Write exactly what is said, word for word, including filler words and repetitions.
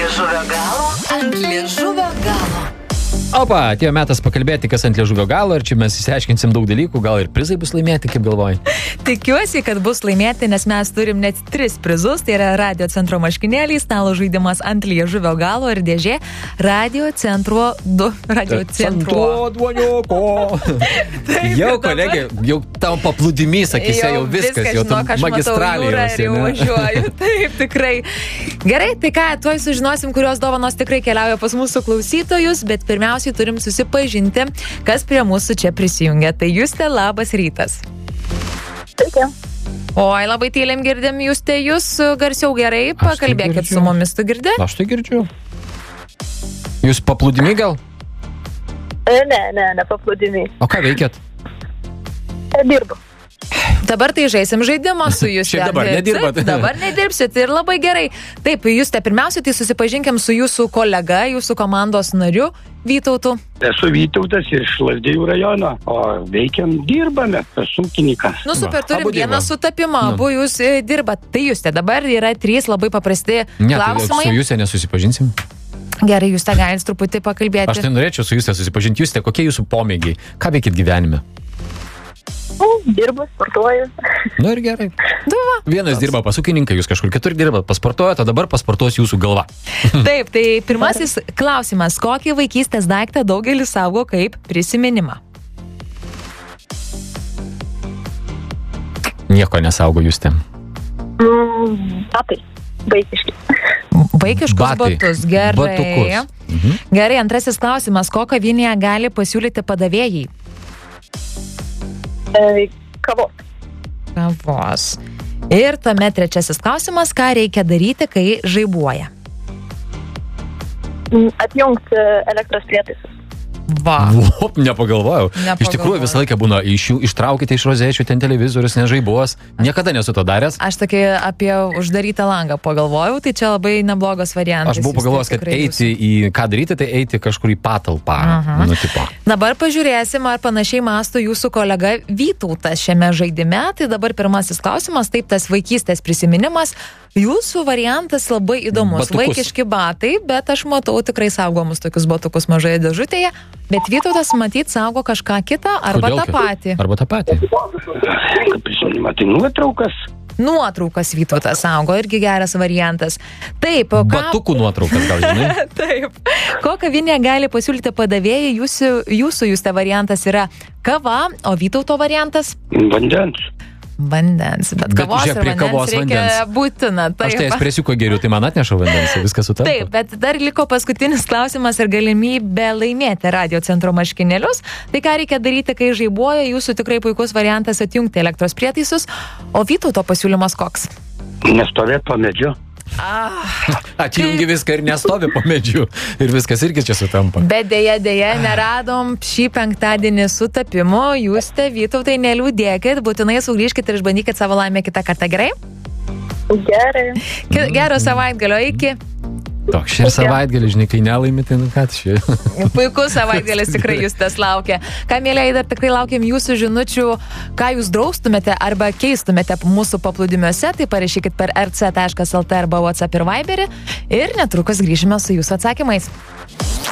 liežuvio galo. Ant liežuvio galo. Opa, atėjo metas pakalbėti, kas ant liežuvio galo, ir čia mes įsiaiškinsim daug dalykų, gal ir prizai bus laimėti, kaip galvoji? Tikiuosi, kad bus laimėti, nes mes turim net tris prizus, tai yra Radio Centro marškinėliai, stalo žaidimas ant liežuvio galo ir dėžė Radio Centro du. Radio Centro. Duoniuko. Jau, kolegė, jau tau paplūdimys, akise, jau viskas, jau tam magistralijos. Jau važiuoju, taip, tikrai. Gerai, tai ką, tuoj sužinosim, kurios dovanos tikrai keliauja pas mūsų klausytojus, bet pirmiausia, turim susipažinti, kas prie mūsų čia prisijungia. Tai Juste, labas rytas. Sveiki. Oi, labai tyliam girdim, Juste, jūs garsiau gerai, pakalbėkit su mumis, tu girdi? Aš tai girdžiu. Jūs paplūdimi gal? Ne, ne, ne paplūdimi. O ką veikėt? Dirbu. Dabar tai žaisim žaidimą su Juste. Šiaip dabar nedirbat. Dabar nedirbsit ir labai gerai. Taip, Juste, pirmiausia, tai susipažinkim su jūsų kolega, jūsų komandos nariu, Vytautu. Esu Vytautas iš Lazdijų rajono, o veikiam, dirbame, esu ūkininkas. Nu super, turim abu vieną dirbam. sutapimą, Nu. abu jūs e, dirbat. Tai Juste, dabar yra trys labai paprasti Ne, tai klausimai. su Juste nesusipažinsim. Gerai, Juste, galit truputį pakalbėti. Aš tai norėčiau su Juste susipažinti. Juste, kokie jūsų pomėgiai? Ką veikit gyvenime? Nu, dirbu, sportuoju. Nu ir gerai. Du, va. Vienas dirba pas ūkininką, jūs kažkur kitur dirbat, pasportuojat, o dabar pasportuos jūsų galva. Taip, tai pirmasis klausimas. Kokį vaikystės daiktą daugelis saugo kaip prisiminimą? Nieko nesaugo Juste. Mm, Batai. Vaikiški. Vaikiškus Batai. batus. Gerai. Batukus. Mhm. Gerai, antrasis klausimas. Kokią kavinėje gali pasiūlyti padavėjai? E, Kavos. Kavos. Ir tuomet trečiasis klausimas. Ką reikia daryti, kai žaibuoja? Mm, Atjungti elektros prietaisus. Va. Op, nepagalvojau. Nepagalvojau. Iš tikrųjų visą laiką būna iš jų, ištraukite iš rozėčių ten televizorius, nežaibuos. Niekada nesu to daręs. Aš tokį apie uždarytą langą pagalvojau, tai čia labai neblogas variantas. Aš buvau pagalvojęs, kad Tikrai bus. eiti į, ką daryti, tai eiti kažkur į patalpą. Aha. Nu, tipo. Dabar pažiūrėsim, ar panašiai mąsto jūsų kolega Vytautas šiame žaidime. Tai dabar pirmasis klausimas, taip, tas vaikystės prisiminimas. Jūsų variantas labai įdomus. Batukus. Vaikiški batai, bet aš matau tikrai saugomus tokius batukus mažoje dėžutėje. Bet Vytautas matyt saugo kažką kitą arba Kodėl tą kitą? patį. Arba tą patį. Kaip prisiminimą, tai nuotraukas. Nuotraukas Vytautas saugo, irgi geras variantas. Taip, o ką... Batukų nuotraukas gal žinai. Taip. Ko kavinė gali pasiūlyti padavėjai? Jūsų, jūsų Juste variantas yra kava, o Vytauto variantas Vandens. vandens. Bet Bet kavos žiūrėk, ir prie vandens kavos reikia vandens. būtina. Aš tai Taip. espresiuko geriu, tai man atneša vandens, viskas sutampa. Taip, bet dar liko paskutinis klausimas ir galimybė laimėti Radio Centro marškinėlius. Tai ką reikia daryti, kai žaibuoja? Jūsų tikrai puikus variantas atjungti elektros prietaisus. O Vytauto pasiūlymas koks? Nestovėt po medžiu. Atjungi viską ir nestovi po medžiu. Ir viskas irgi čia sutampa. Bet dėja, dėja, neradom šį penktadienį sutapimo. Jūs, te Vytautai, neliūdėkit, būtinai sugrįžkit ir išbandykit savo laimę kitą kartą, gerai? Gerai. Ki- Gero savaitgalio, iki. Toks ir savaitgalį, žinai, kai nelaimi, tai nu ką čia. Puikus savaitgalis tikrai jūs tas laukia. Ką, mėlyje, dar tikrai laukiam jūsų žinučių, ką jūs draustumėte arba keistumėte mūsų paplūdimiuose, tai parašykit per r c taškas l t arba WhatsApp ir Viberį ir netrukus grįšime su jūsų atsakymais.